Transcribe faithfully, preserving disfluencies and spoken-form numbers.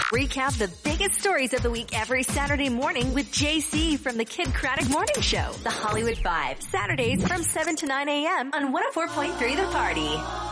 Recap the biggest stories of the week every Saturday morning with J C from the Kid Craddock Morning Show. The Hollywood Five. Saturdays from seven to nine a.m. on one oh four point three The Party.